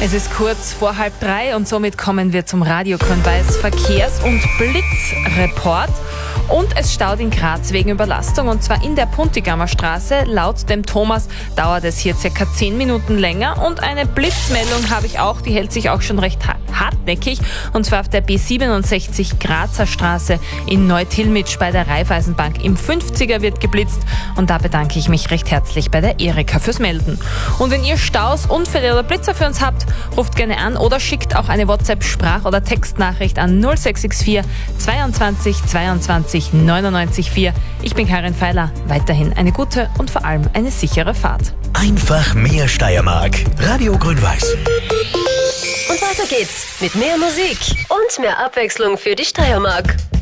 Es ist kurz vor 2:30 und somit kommen wir zum Radio Grün-Weiß Verkehrs- und Blitzreport. Und es staut in Graz wegen Überlastung, und zwar in der Puntigamer Straße. Laut dem Thomas dauert es hier circa 10 Minuten länger. Und eine Blitzmeldung habe ich auch, die hält sich auch schon recht hartnäckig. Und zwar auf der B67 Grazer Straße in Neutilmitsch bei der Raiffeisenbank. Im 50er wird geblitzt, und da bedanke ich mich recht herzlich bei der Erika fürs Melden. Und wenn ihr Staus, Unfälle oder Blitzer für uns habt, ruft gerne an oder schickt auch eine WhatsApp-Sprach- oder Textnachricht an 0664 22 22 99 4. Ich bin Karin Feiler. Weiterhin eine gute und vor allem eine sichere Fahrt. Einfach mehr Steiermark. Radio Grün-Weiß. Und weiter geht's mit mehr Musik und mehr Abwechslung für die Steiermark.